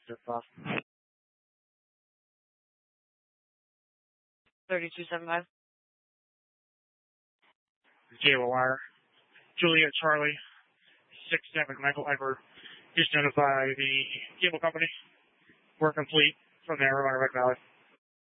Zip-off. 3275. Zero wire. Juliet Charlie 67 Michael Edward. Just notify the cable company. We're complete from there on Red Valley.